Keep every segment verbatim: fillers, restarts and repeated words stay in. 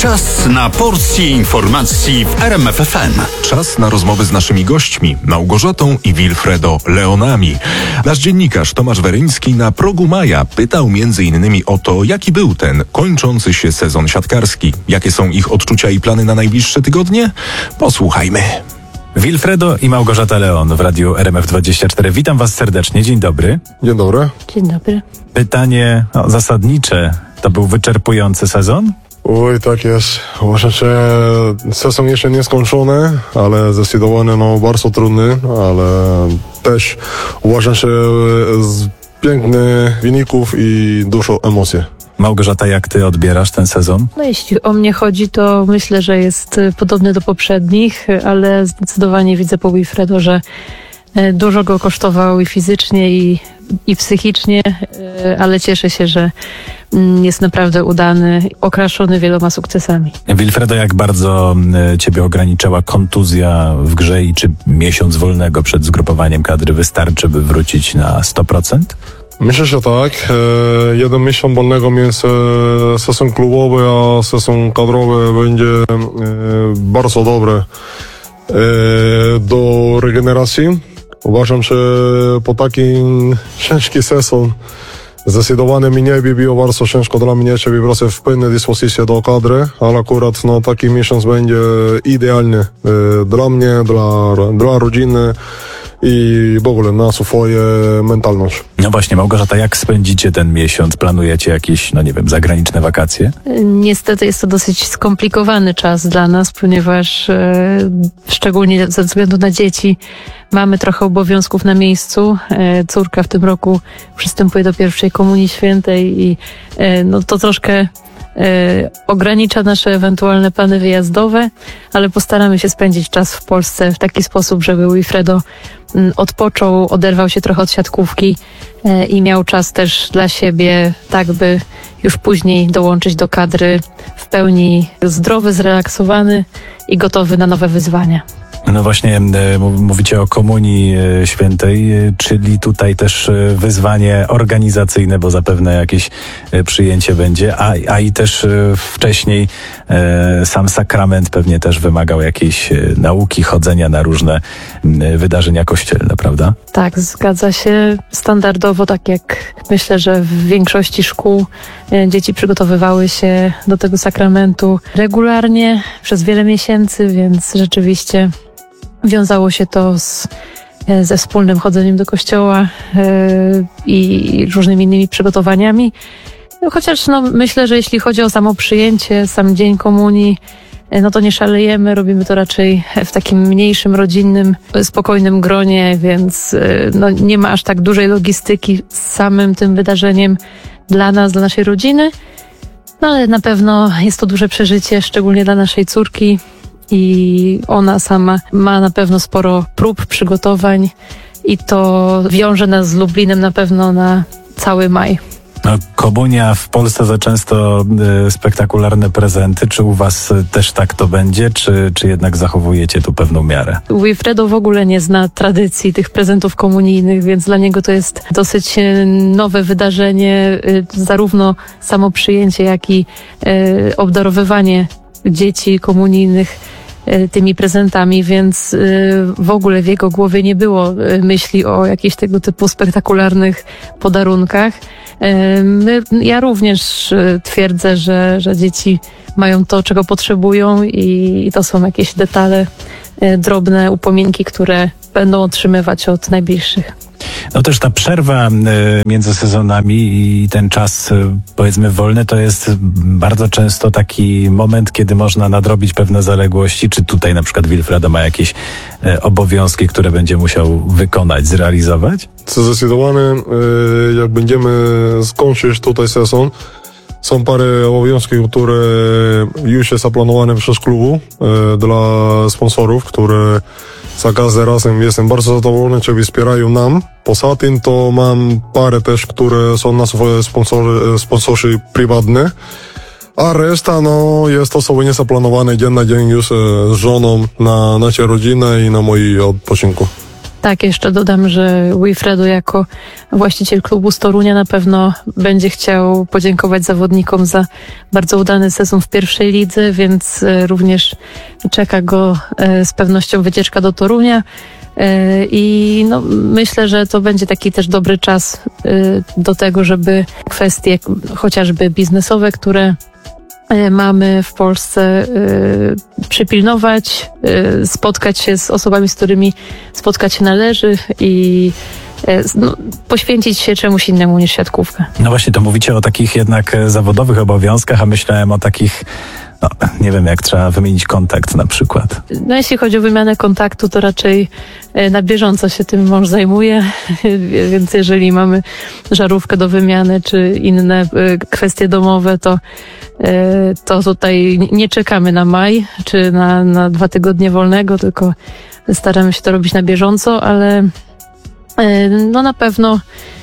Czas na porcję informacji w R M F F M. Czas na rozmowy z naszymi gośćmi, Małgorzatą i Wilfredo Leonami. Nasz dziennikarz Tomasz Weryński na progu maja pytał między innymi o to, jaki był ten kończący się sezon siatkarski. Jakie są ich odczucia i plany na najbliższe tygodnie? Posłuchajmy. Wilfredo i Małgorzata Leon w Radiu R M F dwadzieścia cztery. Witam Was serdecznie. Dzień dobry. Dzień dobry. Dzień dobry. Pytanie no, zasadnicze. To był wyczerpujący sezon? Oj, tak jest. Uważam, że sezon jeszcze nie skończony, ale zdecydowanie no, bardzo trudny, ale też uważam, że z pięknych wyników i dużo emocji. Małgorzata, jak Ty odbierasz ten sezon? No jeśli o mnie chodzi, to myślę, że jest podobny do poprzednich, ale zdecydowanie widzę po Wilfredo, że dużo go kosztował i fizycznie, i, i psychicznie, ale cieszę się, że jest naprawdę udany, okraszony wieloma sukcesami. Wilfredo, jak bardzo Ciebie ograniczała kontuzja w grze i czy miesiąc wolnego przed zgrupowaniem kadry wystarczy, by wrócić na sto procent? Myślę, że tak. E, jeden miesiąc wolnego między sezon klubowy a sezon kadrowy będzie e, bardzo dobry e, do regeneracji. Uważam, że po takim ciężki sezon zdecydowanie mnie by było bardzo ciężko dla mnie, żeby wracać w pełnej dyspozycji do kadry, ale akurat no, taki miesiąc będzie idealny e, dla mnie, dla, dla rodziny i w ogóle na swoją mentalność. No właśnie, Małgorzata, jak spędzicie ten miesiąc? Planujecie jakieś, no nie wiem, zagraniczne wakacje? Niestety jest to dosyć skomplikowany czas dla nas, ponieważ e, szczególnie ze względu na dzieci mamy trochę obowiązków na miejscu. E, córka w tym roku przystępuje do pierwszej komunii świętej i e, no to troszkę E, ogranicza nasze ewentualne plany wyjazdowe, ale postaramy się spędzić czas w Polsce w taki sposób, żeby Wilfredo m, odpoczął, oderwał się trochę od siatkówki e, i miał czas też dla siebie, tak by już później dołączyć do kadry w pełni zdrowy, zrelaksowany i gotowy na nowe wyzwania. No właśnie, mówicie o Komunii Świętej, czyli tutaj też wyzwanie organizacyjne, bo zapewne jakieś przyjęcie będzie, a, a i też wcześniej sam sakrament pewnie też wymagał jakiejś nauki, chodzenia na różne wydarzenia kościelne, prawda? Tak, zgadza się. Standardowo, tak jak myślę, że w większości szkół dzieci przygotowywały się do tego sakramentu regularnie przez wiele miesięcy, więc rzeczywiście wiązało się to z, ze wspólnym chodzeniem do kościoła yy, i różnymi innymi przygotowaniami. Chociaż no, myślę, że jeśli chodzi o samo przyjęcie, sam dzień komunii, no to nie szalejemy, robimy to raczej w takim mniejszym, rodzinnym, spokojnym gronie, więc no, nie ma aż tak dużej logistyki z samym tym wydarzeniem dla nas, dla naszej rodziny. No ale na pewno jest to duże przeżycie, szczególnie dla naszej córki. I ona sama ma na pewno sporo prób, przygotowań i to wiąże nas z Lublinem na pewno na cały maj. No, komunia w Polsce za często y, spektakularne prezenty. Czy u Was też tak to będzie, czy, czy jednak zachowujecie tu pewną miarę? Wilfredo w ogóle nie zna tradycji tych prezentów komunijnych, więc dla niego to jest dosyć nowe wydarzenie, y, zarówno samo przyjęcie, jak i y, obdarowywanie dzieci komunijnych tymi prezentami, więc w ogóle w jego głowie nie było myśli o jakichś tego typu spektakularnych podarunkach. My, ja również twierdzę, że, że dzieci mają to, czego potrzebują i to są jakieś detale, drobne upominki, które będą otrzymywać od najbliższych. No też ta przerwa między sezonami i ten czas, powiedzmy, wolny, to jest bardzo często taki moment, kiedy można nadrobić pewne zaległości. Czy tutaj na przykład Wilfredo ma jakieś obowiązki, które będzie musiał wykonać, zrealizować? Zdecydowanie, jak będziemy skończyć tutaj sezon, są parę obowiązków, które już jest zaplanowane przez klubu e, dla sponsorów, które za każdym razem jestem bardzo zadowolony, że wspierają nam. Poza tym to mam parę też, które są na swoje sponsory, sponsorzy prywatne, a reszta no jest osoby zaplanowane dzień na dzień już z żoną na naszą rodzinę i na mój odpoczynku. Tak, jeszcze dodam, że Wilfredo jako właściciel klubu z Torunia na pewno będzie chciał podziękować zawodnikom za bardzo udany sezon w pierwszej lidze, więc również czeka go z pewnością wycieczka do Torunia. I no, myślę, że to będzie taki też dobry czas do tego, żeby kwestie chociażby biznesowe, które mamy w Polsce, przypilnować, spotkać się z osobami, z którymi spotkać się należy i no, poświęcić się czemuś innemu niż siatkówka. No właśnie, to mówicie o takich jednak zawodowych obowiązkach, a myślałem o takich, no nie wiem, jak trzeba wymienić kontakt na przykład. No jeśli chodzi o wymianę kontaktu, to raczej na bieżąco się tym mąż zajmuje, więc jeżeli mamy żarówkę do wymiany czy inne kwestie domowe, to to tutaj nie czekamy na maj czy na, na dwa tygodnie wolnego, tylko staramy się to robić na bieżąco, ale no na pewno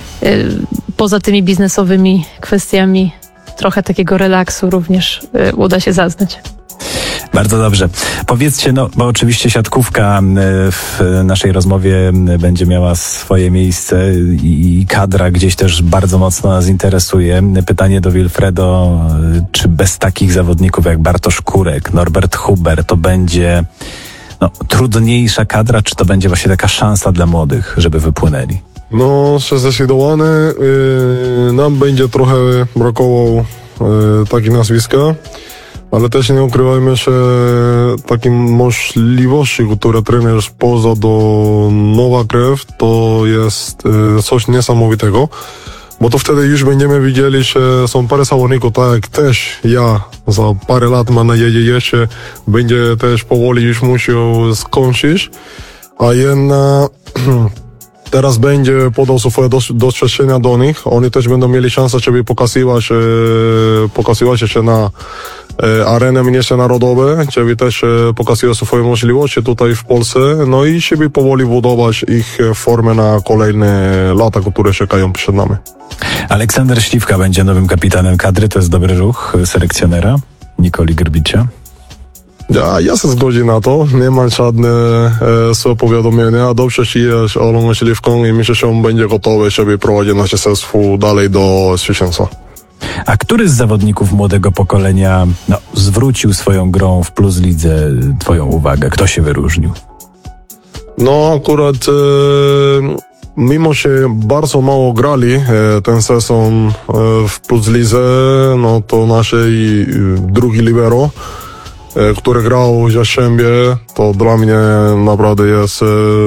poza tymi biznesowymi kwestiami trochę takiego relaksu również uda się zaznać. Bardzo dobrze. Powiedzcie, no bo oczywiście siatkówka w naszej rozmowie będzie miała swoje miejsce i kadra gdzieś też bardzo mocno nas interesuje. Pytanie do Wilfredo, czy bez takich zawodników jak Bartosz Kurek, Norbert Huber to będzie no, trudniejsza kadra, czy to będzie właśnie taka szansa dla młodych, żeby wypłynęli? No, zdecydowanie yy, nam będzie trochę brakowało yy, takich nazwiska, ale też nie ukrywajmy, że takim możliwości, które trener poza do nowa krew, to jest yy, coś niesamowitego, bo to wtedy już będziemy widzieli, że są parę zawodników, tak jak też ja za parę lat, mam nadzieję, jeszcze będzie też powoli już musiał skończyć, a jednak teraz będzie podał swoje doświadczenia do nich. Oni też będą mieli szansę, żeby pokazywać, e, pokazywać się na e, arenę międzynarodowe, żeby też e, pokazywać swoje możliwości tutaj w Polsce, no i żeby powoli budować ich formę na kolejne lata, które czekają przed nami. Aleksander Śliwka będzie nowym kapitanem kadry, to jest dobry ruch selekcjonera Nikoli Grbicia. Ja, ja się zgodzę na to, nie mam żadne e, swoje powiadomienia, dobrze się jest Olą Śliwką i myślę, że on będzie gotowy, żeby prowadzić nasze zespół dalej do zwycięstwa. A który z zawodników młodego pokolenia no, zwrócił swoją grą w Plus Lidze twoją uwagę? Kto się wyróżnił? No akurat e, mimo, że bardzo mało grali e, ten sezon e, w Plus Lidze, no to naszej e, drugi libero, który grał w Jastrzębie, to dla mnie naprawdę jest e,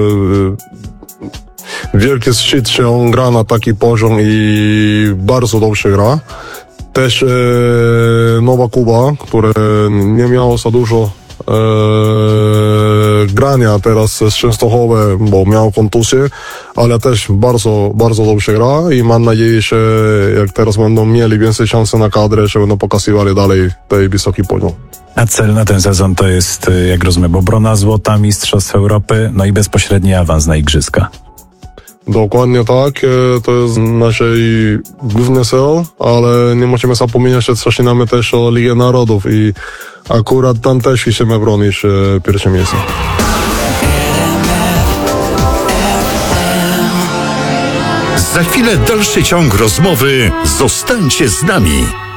wielki szczyt, że on gra na taki poziom i bardzo dobrze gra. Też e, Nowa Kuba, które nie miało za dużo e, grania teraz z Częstochowy, bo miał kontuzję, ale też bardzo, bardzo dobrze gra i mam nadzieję, że jak teraz będą mieli więcej szansy na kadrę, że będą pokazywali dalej tej wysoki poziom. A cel na ten sezon to jest, jak rozumiem, obrona złota, Mistrzostw Europy, no i bezpośredni awans na Igrzyska. Dokładnie tak, to jest nasz główny cel, ale nie musimy zapominać, że zaczynamy też o Ligę Narodów i akurat tam też chcemy bronić pierwsze miejsce. Za chwilę dalszy ciąg rozmowy. Zostańcie z nami.